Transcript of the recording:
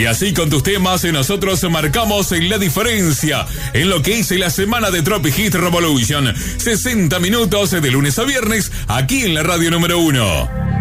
Y así con tus temas nosotros marcamos la diferencia en lo que hice la semana de Tropic Hit Revolution. 60 minutos de lunes a viernes aquí en la radio número 1.